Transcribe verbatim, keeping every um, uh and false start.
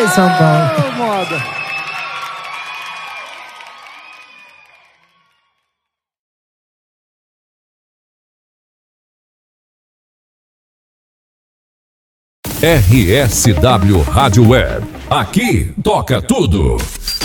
São Paulo. Oh, moda. R S W Rádio Web. Aqui toca tudo.